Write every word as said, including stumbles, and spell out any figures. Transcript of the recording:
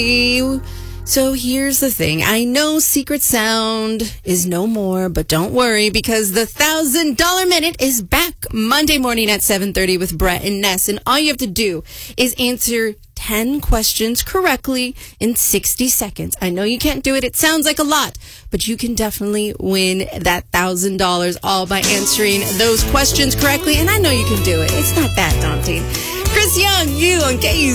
So here's the thing. I know Secret Sound is no more, but don't worry because the one thousand dollar Minute is back Monday morning at seven thirty with Brett and Ness. And all you have to do is answer ten questions correctly in sixty seconds. I know you can't do it. It sounds like a lot, but you can definitely win that one thousand dollars all by answering those questions correctly. And I know you can do it. It's not that daunting. Chris Young, you on K U